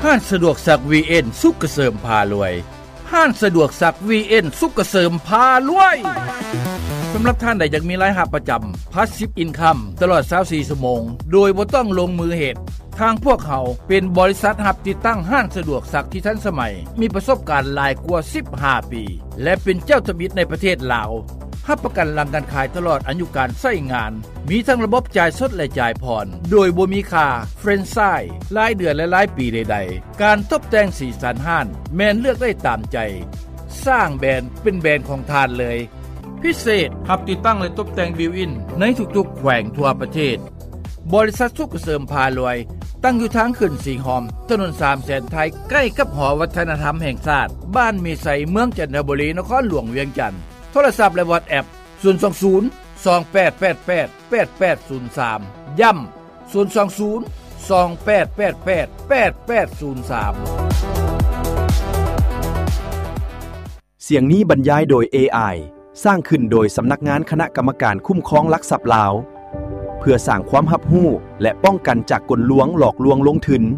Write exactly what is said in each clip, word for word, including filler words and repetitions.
ห้างสะดวกซัก วี เอ็น สุขเกษมพารวยห้างสะดวกซัก วี เอ็น สุขเกษมพารวยสำหรับท่านใดอยากมีรายรับประจำ Passive Income ตลอดยี่สิบสี่ชั่วโมงโดยบ่ต้องลงมือเฮ็ดทางพวกเขาเป็นบริษัทรับติดตั้งห้างสะดวกซักที่ทันสมัยมีประสบการณ์หลายกว่าสิบห้าปีและเป็นเจ้าทะบิดในประเทศลาวรับประกันหลังการขายตลอดอายุการใช้งานมีทั้งระบบจ่ายสดและจ่ายผ่อนโดยบ่มีค่าเฟรนไชส์รายเดือนและรายปีใดๆการตกแต่งสีสันห้างแม่นเลือกได้ตามใจสร้างแบรนด์เป็นแบรนด์ของทานเลยพิเศษรับติดตั้งและตกแต่งบิวอินในทุกๆแขวงทั่วประเทศบริษัทสุขเกษมพารวยตั้งอยู่ทางขึ้นสีหอมถนนสามแสนไทยใกล้กับหอวัฒนธรรมแห่งชาติบ้านมีไสเมืองจันทบุรีนครหลวงเวียงจันทน์โทรศัพท์และ WhatsApp ศูนย์ สอง ศูนย์ สอง แปด แปด แปด แปด แปด ศูนย์ สามย้ำศูนย์ สอง ศูนย์ สอง แปด แปด แปด แปด แปด ศูนย์ สามเสียงนี้บรรยายโดย เอ ไอ สร้างขึ้นโดยสำนักงานคณะกรรมการคุ้มครองลักทรัพย์ลาวเพื่อสร้างความรับรู้และป้องกันจากกลลวงหลอกลวงลงทุน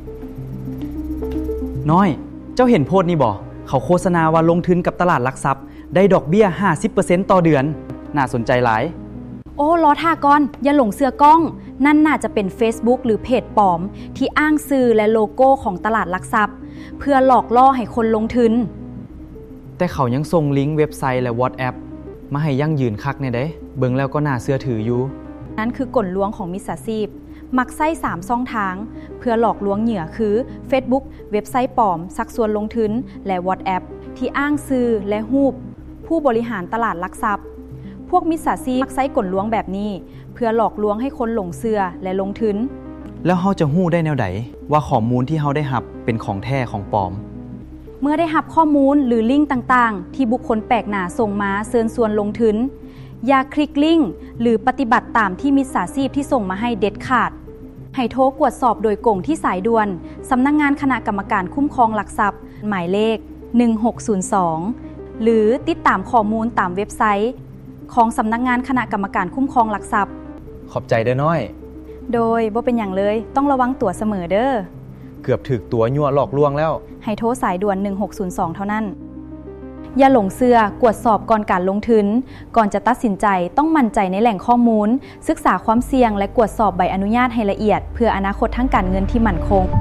น้อยเจ้าเห็นโพสต์นี่บ่เขาโฆษณาว่าลงทุนกับตลาดหลักทรัพย์ได้ดอกเบี้ย ห้าสิบเปอร์เซ็นต์ ต่อเดือนน่าสนใจหลายโอ้ล้อท่าก่อนอย่าหลงเสือกล้องนั่นน่าจะเป็น Facebook หรือเพจปลอมที่อ้างชื่อและโลโก้ของตลาดหลักทรัพย์เพื่อหลอกล่อให้คนลงทุนแต่เขายังส่งลิงก์เว็บไซต์และ WhatsApp มาให้ยั่งยืนคักแน่เด้เบิ่งแล้วก็น่าเชื่อถืออยู่นั่นคือกลลวงของมิจฉาชีพมักใช้สามช่องทางเพื่อหลอกลวงเหยื่อคือ Facebook เว็บไซต์ปลอมชักชวนลงทุนและ WhatsApp ที่อ้างชื่อและรูปผู้บริหารตลาดหลักทรัพย์พวกมิจฉาชีพมักใช้กลลวงแบบนี้เพื่อหลอกลวงให้คนหลงเชื่อและลงทุนแล้วเฮาจะฮู้ได้แนวใดว่าข้อมูลที่เฮาได้รับเป็นของแท้ของปลอมเมื่อได้รับข้อมูลหรือลิงก์ต่างๆที่บุคคลแปลกหน้าส่งมาเชิญชวนลงทุนอย่าคลิกลิงก์หรือปฏิบัติตามที่มิจฉาชีพที่ส่งมาให้เด็ดขาดให้โทรตรวจสอบโดยกงที่สายด่วนสำนักงานคณะกรรมการคุ้มครองหลักทรัพย์หมายเลขหนึ่งหกศูนย์สองหรือติดตามข้อมูลตามเว็บไซต์ของสำนักงานคณะกรรมการคุ้มครองหลักทรัพย์ขอบใจเด้อน้อยโดยบ่เป็นอย่างเลยต้องระวังตัวเสมอเด้อเกือบถึกตัวยั่วหลอกลวงแล้วให้โทรสายด่วนหนึ่งหกศูนย์สองเท่านั้นอย่าหลงเชื่อกวดสอบก่อนการลงทุนก่อนจะตัดสินใจต้องมั่นใจในแหล่งข้อมูลศึกษาความเสี่ยงและกวดสอบใบอนุญาตให้ละเอียดเพื่ออนาคตทางการเงินที่มั่นคง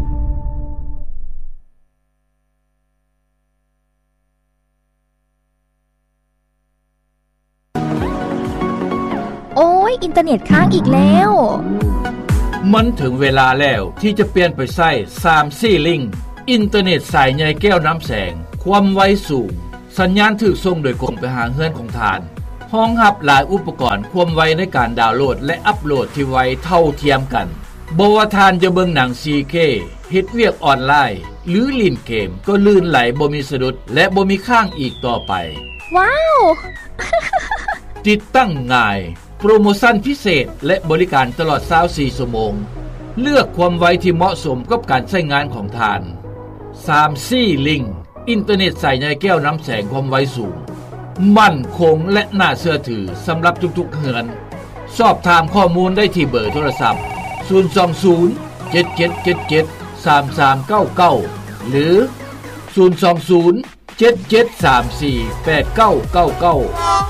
โอ้ยอินเทอร์เน็ตค้างอีกแล้วมันถึงเวลาแล้วที่จะเปลี่ยนไปใช้ ทรี จี Link อินเทอร์เน็ตสายใหญ่แก้วน้ำแสงความไวสูงสัญญาณถูกส่งโดยกงไปหาเฮือนของทานห้องรับหลายอุปกรณ์ความไวในการดาวน์โหลดและอัปโหลดที่ไวเท่าเทียมกันบ่ว่าทานจะเบิ่งหนัง โฟร์เค เฮ็ดเวียกออนไลน์หรือเล่นเกมก็ลื่นไหลบ่มีสะดุดและบ่มีค้างอีกต่อไปว้าวติดตั้งง่ายโปรโมชั่นพิเศษและบริการตลอดยี่สิบสี่ชั่วโมงเลือกความไวที่เหมาะสมกับการใช้งานของทาน ทรี จี Link อินเทอร์เน็ตสายใหญ่แก้วน้ำแสงความไวสูงมั่นคงและน่าเชื่อถือสำหรับทุกๆเฮือนสอบถามข้อมูลได้ที่เบอร์โทรศัพท์ศูนย์ สอง ศูนย์ เจ็ด เจ็ด เจ็ด เจ็ด สาม สาม เก้า เก้าหรือศูนย์ สอง ศูนย์ เจ็ด เจ็ด สาม สี่ แปด เก้า เก้า เก้า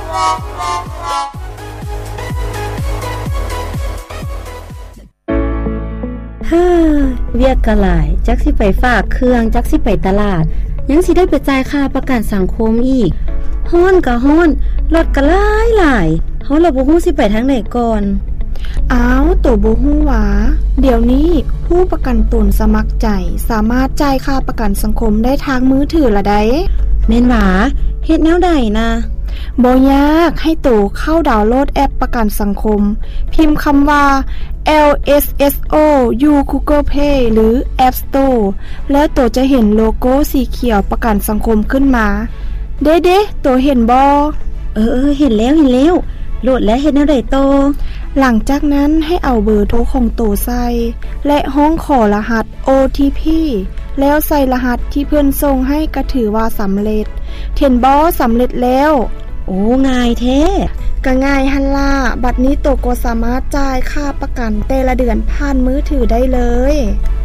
ฮ่าเวียกกะหลายจักสิไปฝากเครื่องจักสิไปตลาดยังสิได้ไปจ่ายค่าประกันสังคมอีกฮ้อนกะฮ้อนรถกะหลายหลายเฮาละบ่ฮู้สิไปทางไหนก่อนอ้าวตัวบ่ฮู้หวาเดี๋ยวนี้ผู้ประกันตนสมัครใจสามารถจ่ายค่าประกันสังคมได้ทางมือถือละได้แม่นหวาเฮ็ดแนวใดนะบ่ยากให้ตัวเข้าดาวน์โหลดแอปประกันสังคมพิมพ์คำว่า แอล เอส เอส โอ อยู่ Google Play หรือ App Store แล้วตัวจะเห็นโลโก้สีเขียวประกันสังคมขึ้นมาเด้ๆตัวเห็นบ่เออๆเห็นแล้วเห็นแล้วโหลดแล้วเฮ็ดแนวใดต่อหลังจากนั้นให้เอาเบอร์โทรของตัวใส่และห้องขอรหัส โอ ที พี แล้วใส่รหัสที่เพื่อนส่งให้ก็ถือว่าสำเร็จเห็นบ่สำเร็จแล้วโอ้ง่ายแท้ก็ง่ายหั่นล่ะบัดนี้ตัวก็สามารถจ่ายค่าประกันแต่ละเดือนผ่านมือถือได้เลยข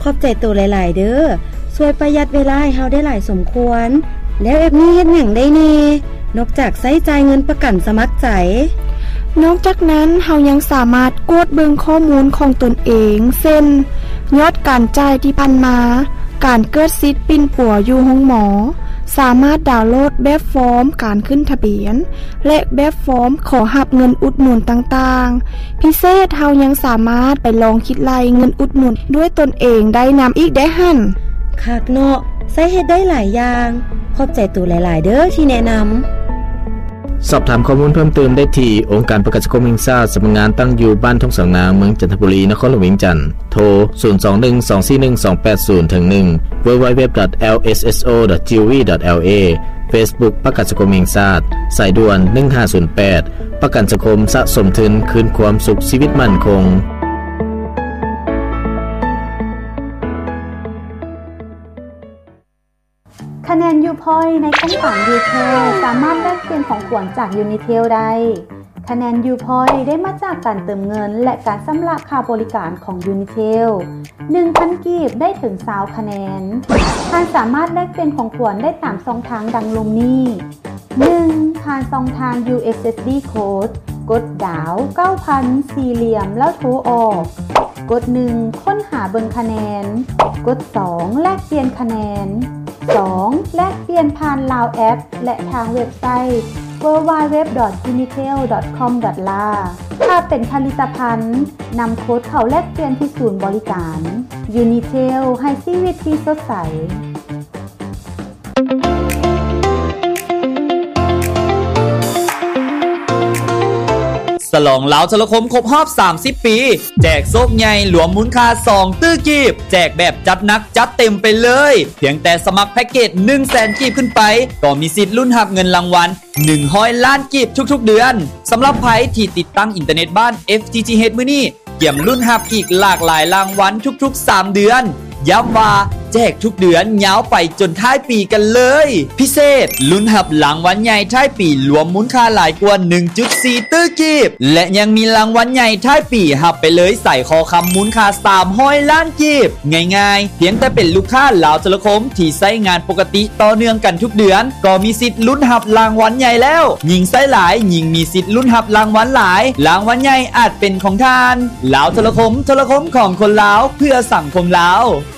อบใจตัวหลายๆเด้อช่วยประหยัดเวลาให้เฮาได้หลายสมควรแล้วแอปนี้เฮ็ดหยังได้แน่นอกจากใช้จ่ายเงินประกันสมัครใจนอกจากนั้นเฮายังสามารถกดเบิ่งข้อมูลของตนเองเช่นยอดการจ่ายที่ผ่านมาการเกิดสิทธิ์ปิ้นปัวอยู่ห้องหมอสามารถดาวน์โหลดแบบฟอร์มการขึ้นทะเบียนและแบบฟอร์มขอรับเงินอุดหนุนต่างๆพิเศษเฮายังสามารถไปลองคิดไล่เงินอุดหนุนด้วยตนเองได้นำอีกได้หั่นคักเนาะใช้เฮ็ดได้หลายอย่างขอบใจตัวหลายๆเด้อที่แนะนำสอบถามข้อมูลเพิ่มเติมได้ที่องค์การประกันสังคมแห่งชาติสำนักงานตั้งอยู่บ้านทุ่งสองนาเมืองจันทบุรีนครหลวงเวียงจันทน์โทรศูนย์ สอง หนึ่ง สอง สี่ หนึ่ง สอง แปด ศูนย์ หนึ่ง ดับเบิลยู ดับเบิลยู ดับเบิลยู ดอท แอล เอส เอส โอ ดอท จี โอ วี ดอท แอล เอ Facebook ประกันสังคมแห่งชาติสายด่วนหนึ่งห้าศูนย์แปดประกันสังคมสะสมทุนคืนความสุขชีวิตมั่นคงคะแนน U-Point ในโครงการ U-Care สามารถแลกเปลี่ยนของขวัญจาก Unitel ได้คะแนน U-Point ได้มาจากการเติมเงินและการชำระค่าบริการของ Unitel หนึ่งพัน กีบได้ถึงยี่สิบคะแนนท่านสามารถแลกเปลี่ยนของขวัญได้ตามช่องทางดังลงนี้ หนึ่ง ผ่านช่องทาง ยู เอส เอส ดี Code กดดาว เก้าพัน สี่เหลี่ยมแล้วโทรออกกดหนึ่งค้นหาเบิ่งคะแนนกดสองแลกเปลี่ยนคะแนนสองแลกเปลี่ยนผ่าน ลาว แอปและทางเว็บไซต์ ดับเบิลยู ดับเบิลยู ดับเบิลยู ดอท ยูนิเทล ดอท คอม ดอท เอล เอ ถ้าเป็นผลิตภัณฑ์นำโค้ดเข้าแลกเปลี่ยนที่ศูนย์บริการ Unitel ให้ชีวิตที่สดใสฉลองเหลาโทรคมครบรอบสามสิบปีแจกโซกใหญ่หลวมมูลค่าสองตื้อกีบแจกแบบจัดหนักจัดเต็มไปเลยเพียงแต่สมัครแพ็กเกจ หนึ่งแสน กีบขึ้นไปก็มีสิทธิ์ลุ้นรับเงินรางวัลหนึ่งร้อยล้านกีบทุกๆเดือนสำหรับไผที่ติดตั้งอินเทอร์เน็ตบ้าน เอฟ ที ที เอช มื้อนี้เกี่ยมลุ้นรับอีกหลากหลายรางวัลทุกๆสามเดือนย้ำว่าแจกทุกเดือนยาวไปจนท้ายปีกันเลยพิเศษลุ้นรับรางวัลใหญ่ท้ายปีรวมมูลค่าหลายกว่า หนึ่งจุดสี่ ตื้อกีบและยังมีรางวัลใหญ่ท้ายปีรับไปเลยใส่คอคำมูลค่าสามร้อยล้านกีบง่ายๆเพียงแต่เป็นลูกค้าลาวโทรคมที่ใช้งานปกติต่อเนื่องกันทุกเดือนก็มีสิทธิ์ลุ้นรับรางวัลใหญ่แล้วยิ่งใช้หลายยิ่งมีสิทธิ์ลุ้นรับรางวัลหลายรางวัลใหญ่อาจเป็นของท่านลาวโทรคมโทรคมของคนลาวเพื่อสังคมลาว